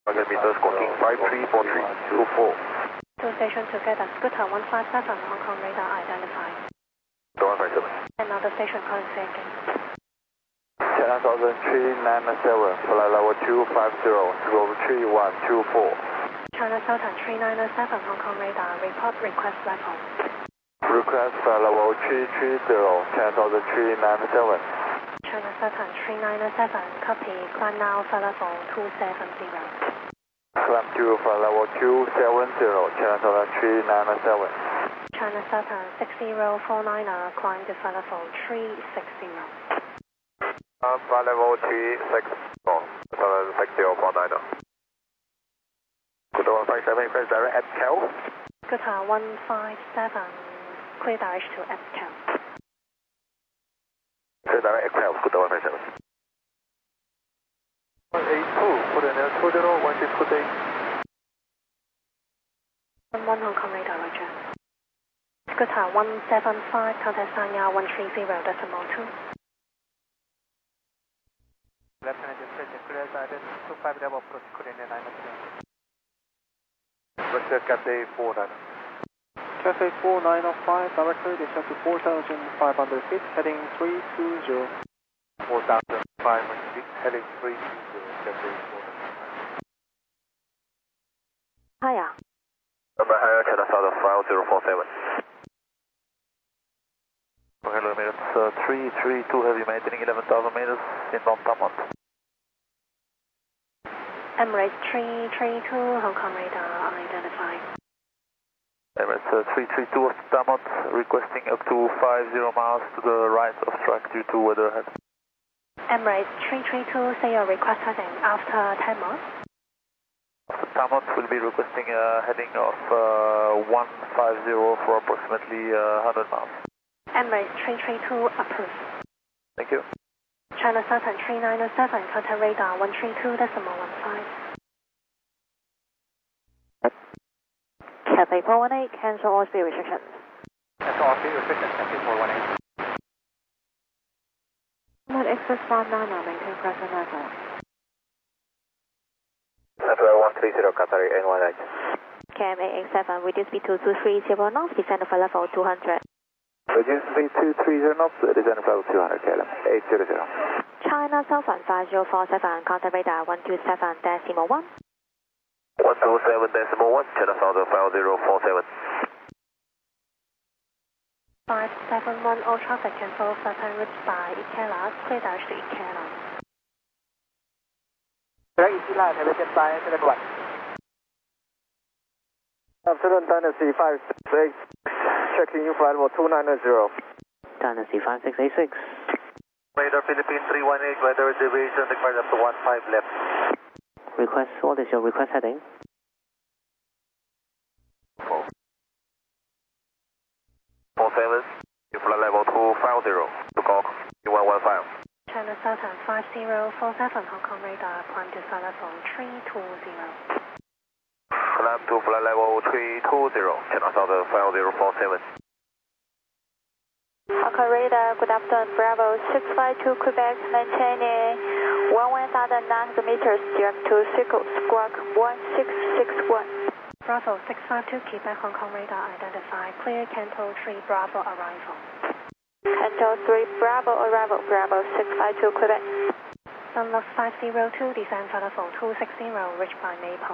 Target meters squawking 534324. Two station together, Scooter 157, Hong Kong radar identified. 157. Another station calling again. China Southern 397, flight level 250, scope 3124. China Southern 3907, Hong Kong radar, report request level. Request flight level 330, China Southern 397. China Southern 3907, copy, climb now, flight level 270. Climb to flight level 270, China Southern 397. China Southern 6049, climb to flight level 360. Flight level 360, Southern 6049. Good 157, request direct at Cal. Scooter 157, clear direct to SCAL. Clear direct at Cal, good 157. 182, put in 20, 16 good 8. 11 Hong Kong radar, roger. Scooter 175, contact Sanya 130.2. Lieutenant Discretion, clear guidance 25 level approach, Korean 9. Roger, Cathay 49. Cathay 4905, directly descend to 4,500 feet, heading 320. 4,500 feet, heading 320, Cathay 49. Hiya. Number higher, China Southern 5047. Okay, meters 332, heavy maintaining 11,000 meters, inbound Tamont. Emirates 332, Hong Kong radar identified. Emirates 332 of Tamont, requesting up to 50 miles to the right of track due to weather ahead. Emirates 332, say your request heading after 10 miles. After Tamont will be requesting a heading of 150 for approximately 100 miles. Emirates 332, approved. Thank you. China Southern 3907, contact radar 132.15. Cathay 418, cancel all speed restrictions. Cancel all speed restrictions, Cathay 418. Not Express 19, maintain present level. Central 130, Qatar N18. KMA 87, reduce speed to 230 knots, descend for level 200. Reduce speed to 230 knots, descend for level 200, KLM 800. China Southern 5047, contact radar 127.1. 127.1, China Southern 5047. 571, all traffic cancel, certain routes by Ikela, clear direct to Ikela. Direct Ikela, elevation by 71. Afternoon, Dynasty 568, checking in flight level 290. Dynasty 5686. Radar Philippines 318, weather deviation required up to 15 left. Request, what is your request heading? 47, flight level 250, to call 115. China Southern 5047, Hong Kong radar, climb to flight level 320. Climb to flight level 320, China Southern 5047. Hong Kong radar, good afternoon, Bravo 652 Quebec, maintaining 1,900 meters, direct to Circle Squawk 1661. Bravo 652, Quebec, Hong Kong radar identified, clear Canto 3 Bravo arrival. Canto 3 Bravo arrival, Bravo 652 Quebec. Sunlux 502, descend flight level 260, reached by Maple.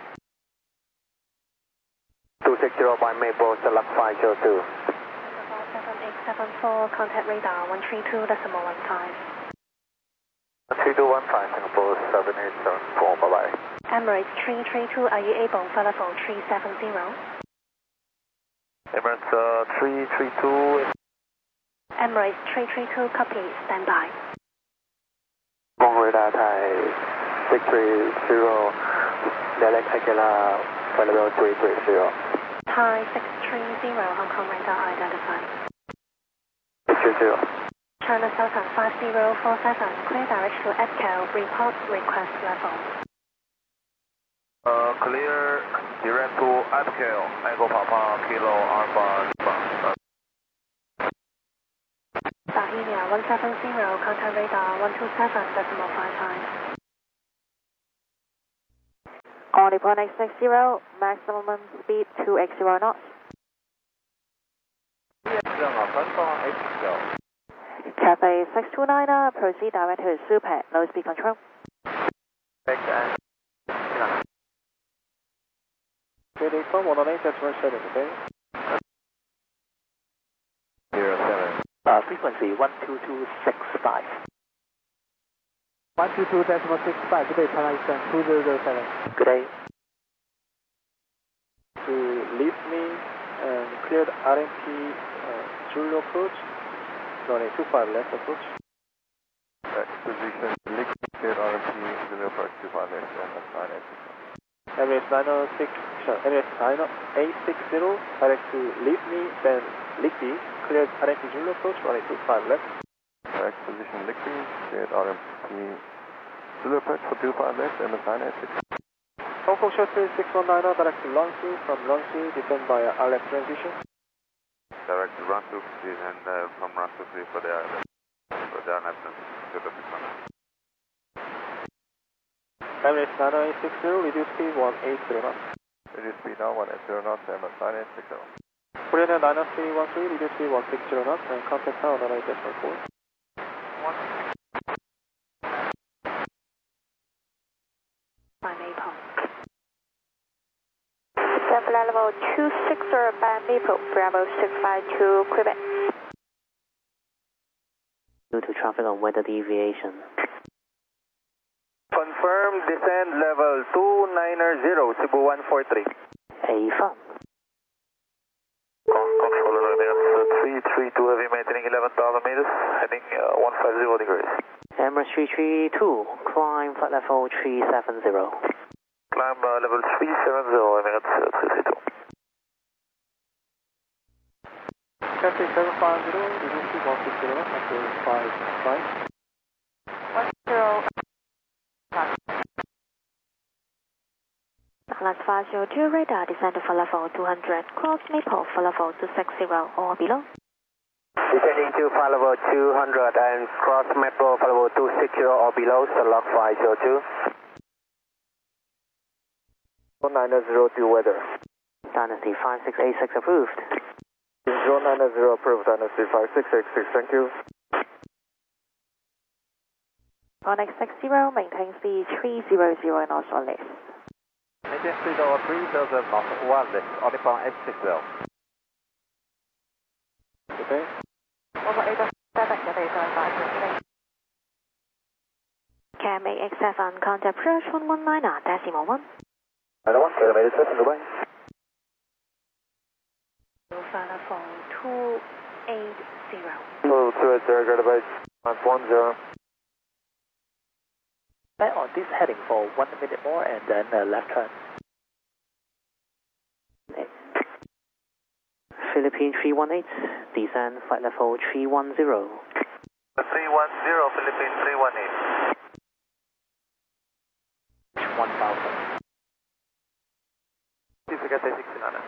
260 by Maple, Sunlux 502. 7874, contact radar 132.15. 3215, Singapore 7874, bye-bye. Emirates 332, are you able flight level 370? Emirates 332. Emirates 332, copy, stand by. Hong Kong radar Thai 630, direct Ikela, flight level 330. Thai 630, Hong Kong radar identified. 630. China Southern 5047, clear direct to SCAL, report request level. Clear, direct to SCAL, Echo Papa, Kilo, Alpha, Lima. Bohemia 170, contact radar 127.55. Only 0.860, maximum speed 280 knots. Cathay 629, proceed direct to Supac, low speed control. Ready for 118, decimal 7, okay? 07. Frequency 12265. 122.65, good day, China Eastern 2007. Good day. To leave me and cleared RMP Zulu approach, runway 25 left approach. Position, liquid cleared RMP, Zulu approach 25 left, and that's 986. Emirates 906, Emirates 9860, direct to leave me, then Licky, cleared RMP Zulu approach, runway 25 left. Correct, position liquid cleared RMP, Zulu approach for 25 left, and that's 986. Hong Kong Shuttle 6190, direct to Longsu, from Longsu, descend via RF transition. Direct to run to, and from run to 3 for the national to the 600. Emirates 99860, reduce speed 180 knots. Reduce speed now 180 knots, and that's 9860. Korean 99313, reduce speed 160 knots, and contact tower 98.4. By Maple. Flight level 260 by Maple, Bravo 652, Quebec. Due to traffic on weather deviation. Confirm descend level 290, Cebu 143. Affirm. Controller Emirates 332 heavy maintaining 11,000 meters, heading 150 degrees. Emirates 332, climb flight level 370. Climb level 370, Emirates 332. Cathay 750, reduce speed 160 knots, until 5 Last 502, radar descend for level 200, cross Maple for level 260 or below. Descending to flight level 200 and cross Maple for level 260 or below, so log 502. 902 weather. Dynasty 5686 approved. 090 approved, Dynasty 5686, thank you. 1860, maintain speed 300 knots or less. Maintain speed over 3000 knots, wireless, only 0.860. Okay. Cam 887, contact approach 119, decimal 1. 91, kilometers left, Dubai. Flight level 280. 280, go to base, 10. Back on this heading for 1 minute more and then left turn. Philippine 318, descend flight level 310. 310, Philippine 318. 1000. Cathay 69.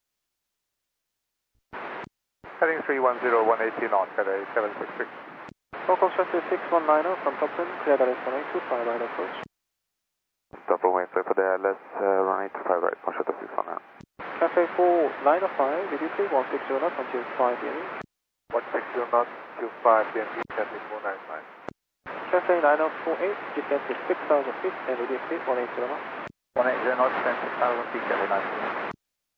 Heading 310, 180 knots, Cathay 766. Hong Kong Shuttle 6190 from Topton, clear direct runway 25 right approach. Stop runway, for the LS, runway 25 right, on shuttle 619. Cathay 4905, reduce speed 160 knots until 5 p.m. 160 knots to 5 p.m. Cathay 499. Cathay 9048, descend to 6,000 feet and reduce speed 180 knots. 180 knots, 6,000 feet, Cathay 9.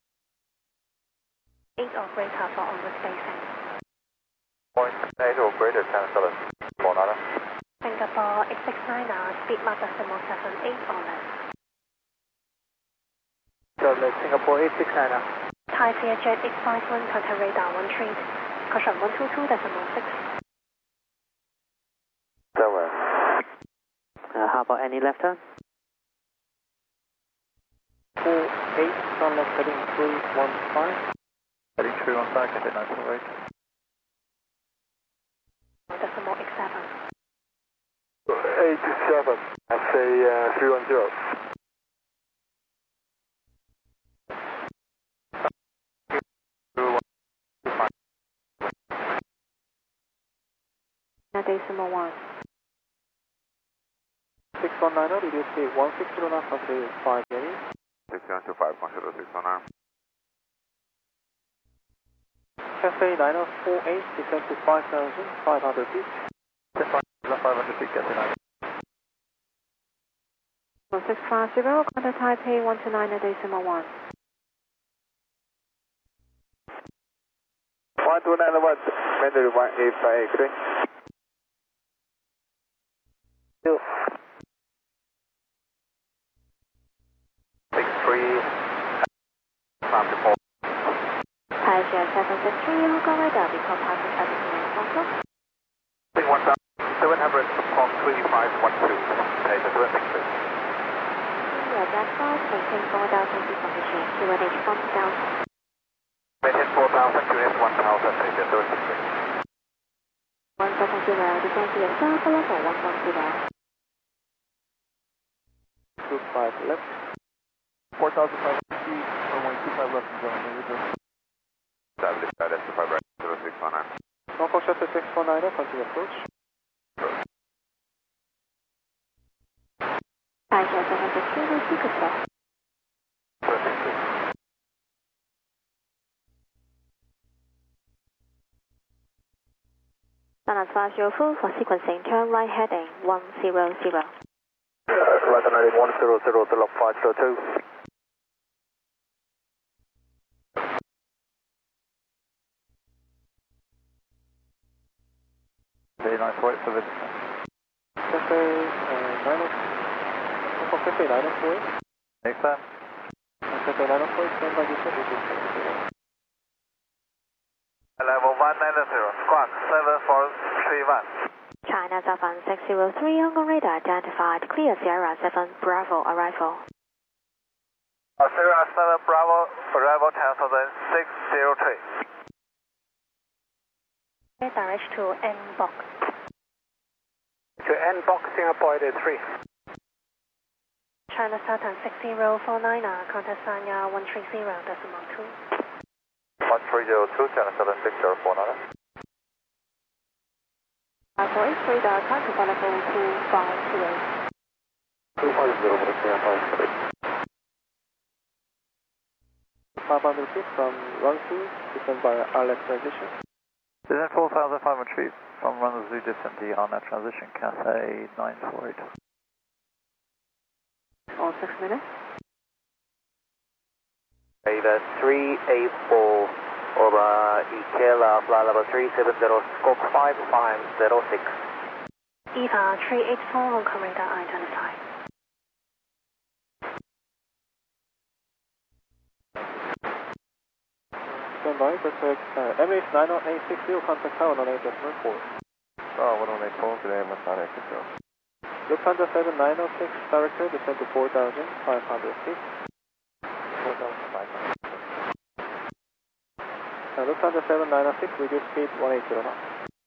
8 operator for onward spacing. 0.8 or greater, cancel it. 49. Singapore 869, speed mark decimal 78 or less. Charlotte, Singapore 869. Thai Jet 851, contact radar 13, caution 122.6. Delaware. How about any left turn? 48, turn left heading 315. Heading 315, Cathay 948. Decimal 87. 87, I'd say 310. Decimal 1. 6 619, reduce speed 160 knots until 5 minutes. 6125, 10619. Cathay 9048, descend to 5,500 feet. 500 feet, Cathay 9. 1650, contact Taipei 129.1. 1291, Mandarin 1858, good day. 63, 54. Taipei 763, Hong Kong radar, become passing at Hong Kong. 1700, Hong 3512, Taipei 763. Yeah, that's fine. Maintain 4,000 feet from the change. QNH 1,000. Maintain 4000, QNH 1000, Taipei 763. 170, descend to yourself, level 110. Group 5 left. 4,500 feet, runway 25 left and going individual. Established at S5 right, 0619. Hong Kong Shutter 649, continue approach. Taipei 763, will see goodbye. 763. Standard 504 for sequencing, turn right heading 100. Right on 100, lock 502. Very nice right for the Cathay 90, Hong Kong Cathay 948. next time. Cathay 948, stand by descent, reduce level 190, squawk 7431. China Southern 603, Hong Kong radar identified, clear Sierra 7 Bravo arrival. Sierra 7 Bravo, arrival 10603. Direct to N box. To N box, Singapore 83. China Southern 6049, contact Sanya 130.2. 1302, China 7649. 483 radar, contact level 250. 250, Singapore 500 feet from run through, descend by RLS transition. Descend 4,500 feet from Rendezvous descent to RNAV transition, Cathay 948. All 6 minutes. Ada 384 over Ikela, flight level 370, squawk 5506. EVA 384, Hong Kong radar identified. Stand by, protect MH 91860, contact tower 118.4. Oh, 1184, today I'm 960. Lufthansa 7906, director, descend to 4,500 feet. 4500. Lufthansa 7906, reduce speed 180 knots.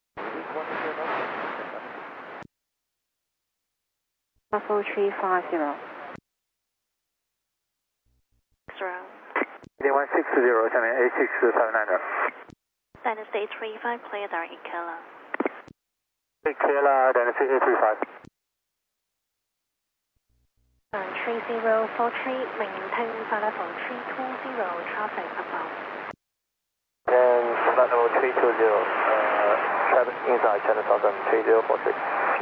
4350. 160, China 8679. Dynasty 35, clear direct Ikela. Ikela, Dynasty 835. 3043, maintain flight level 320, traffic above. Then flight level 320, traffic inside China Southern 3046.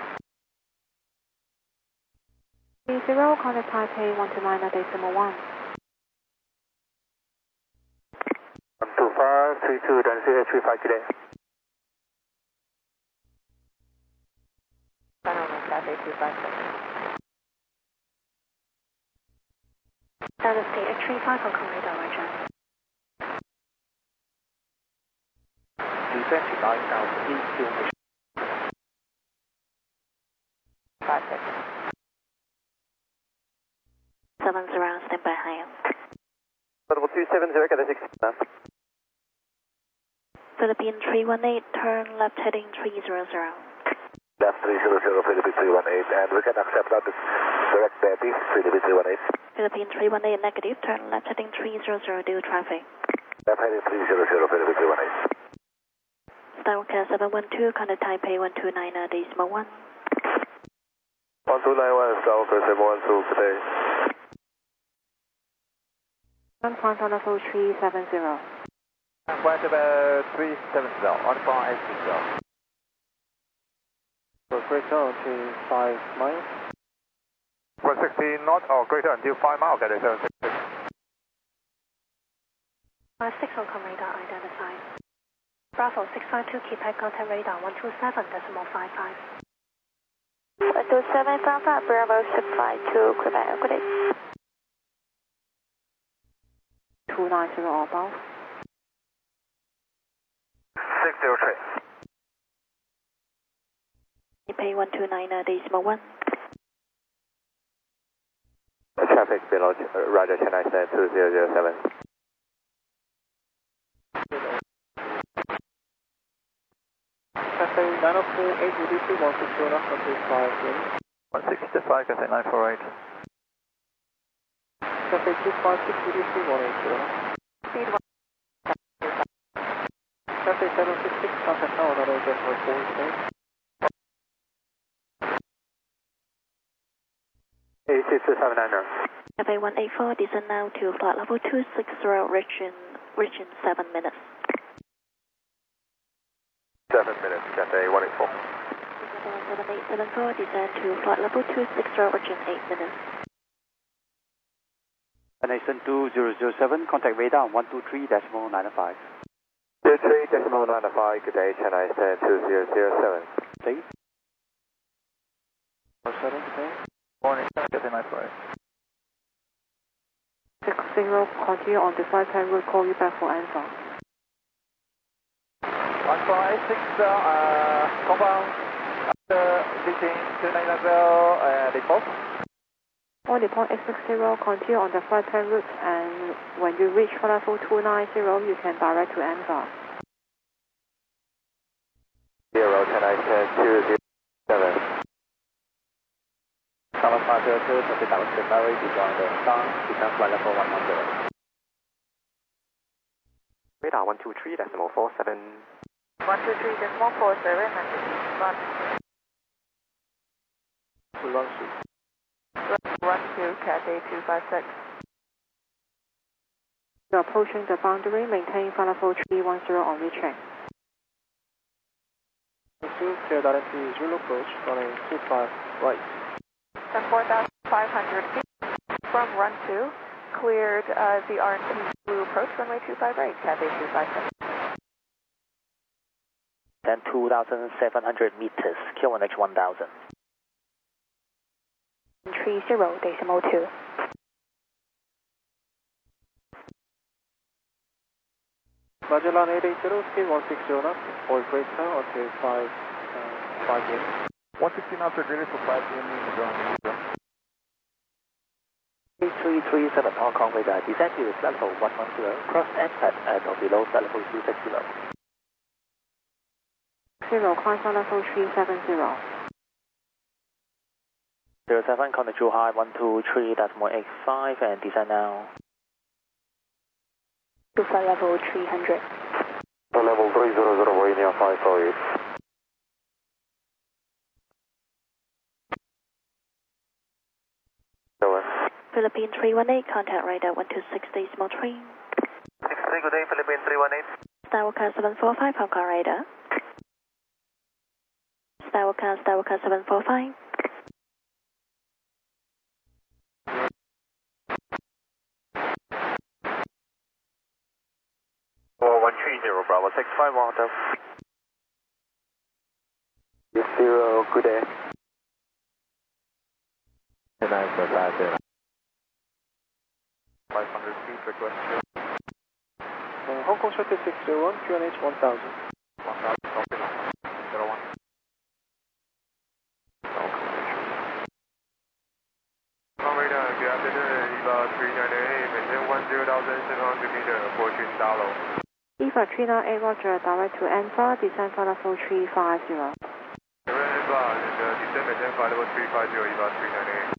30, contact Taipei 129.1. 125, 32, Dynasty 835 today. Dynasty 835, Hong Kong radar, roger. Descend to 9,000 feet, QNH 70, stand by higher. Level 270, Cathay 69. Philippine 318, turn left heading 300. Left 300, Philippine 318, and we can accept that direct Betty, Philippine 318. Philippine 318, negative, turn left heading 300, due traffic. Left heading 300, Philippine 318. Skywalker 712, contact Taipei 129.1. 1291 Skywalker 712, good day. 1 level 370. 370, on 4860. For greater until 5 miles. 160 knots or greater until 5 miles, okay, 766. 56 on com radar identified. Bravo 652, keep head contact radar 127.55. 12755, Bravo 652, Quebec, good day. 290 or above. 603. Pay 129.1. Traffic below, Roger, Chennai Stand 2007. Cathay 904, 8 UDC 160 until 5 minutes. 165, Cathay 948. Cathay 256 UDC 180. Speed 1. Cathay 766, contact now another decimal 4 86279er. Cathay 184, descend now to flight level 260, reaching 7 minutes. 7 minutes, Cathay 184. 7874, descend to flight level 260, reaching 8 minutes. Nation 2007, contact radar 123.95. 23.95, good day, Chennai Stand 2007. Please. 47, good day. Morning, Cathay 948. 60, continue on the flight plan, we'll call you back for answer. 1486, compound, after reaching 290, report. On the point X60, continue on the flight plan route, and when you reach flight level 290, you can direct to answer. 0, Chennai Stand 207. Thomas Parker 2, Pacific Galaxy Ferry, descend flight level 100. Radar 123.47. 123.47, and run. Run to Cathay 256. You're approaching the boundary, maintain flight level 310 on recheck. Clear direct to Zulu approach, running 25 right. 4,500 feet from run 2, cleared the RNT blue approach, runway 25 right, Cathay 256. Then 2,700 meters, QNH 1000. 30.2. Magellan 880, speed 160 knots, or greater until 5 minutes. 160 knots are greater for 5 minutes on 3337 Hong Kong radar, descend to flight level 110, cross NPAD at or below flight level 260. 0, climb flight level 370. 07, contact Zhu High 123.85 and descend now. To flight level 300. Level 300, Rania 548. Philippine 318, contact radar 126.3. 63, good day, Philippine 318. Skywalker 745, Hong Kong radar. Skywalker 745. Oh, 130, Bravo 65, Water. 0, good day. 500 feet, request. Hong Kong Circuit 601, QNH 1000. 1000, copy. 01. Radar, good afternoon, EVA 398, maintain 10,700 meter, approaching Dalo. EVA 398, Roger, direct to answer, descend flight level 350. EVA, descend maintain flight level 350, EVA 398.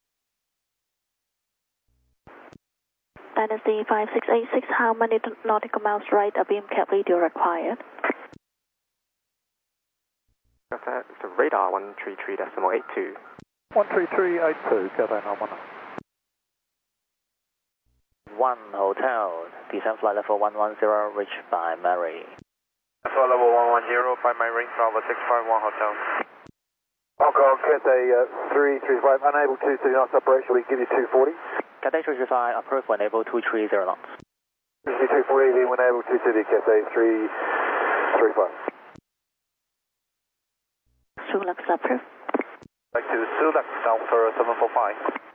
Dynasty 5686, how many nautical miles right of beam cap radio required? The radar 133.82. 13382, Cathay 919. 1 Hotel, descent flight level 110, reached by Mary. Flight level 110, by Mary, Bravo 651 Hotel. Hong Kong, Cathay 335, unable to 30 knots operation, we give you 240. Cathay 335, approved when able 230 knots. 240, when able to 30, Cathay 335. Sulux approved. Back to Sulux, down for 745.